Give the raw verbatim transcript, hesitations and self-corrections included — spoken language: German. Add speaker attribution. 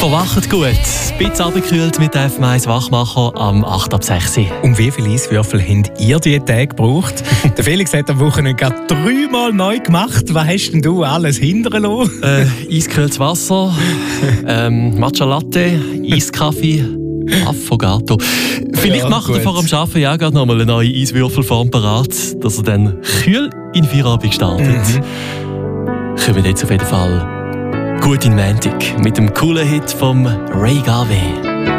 Speaker 1: Verwacht gut. Ein bisschen abgekühlt mit F M eins Wachmacher am acht ab sechs.
Speaker 2: Und wie viele Eiswürfel habt ihr diese Tage gebraucht? Der Felix hat am Wochenende gerade dreimal neu gemacht. Was hast denn du alles hinterher lassen?
Speaker 1: Äh, eiskühltes Wasser, ähm, Matcha Latte, Eiskaffee, Affogato. Vielleicht
Speaker 2: Ja,
Speaker 1: macht ihr
Speaker 2: gut.
Speaker 1: vor dem Arbeiten ja gerade noch mal eine neue Eiswürfelform parat, dass er dann kühl in Feierabend startet.
Speaker 2: Mhm.
Speaker 1: Kommen wir jetzt auf jeden Fall gut in den Montag mit dem coolen Hit vom Ray Garvey.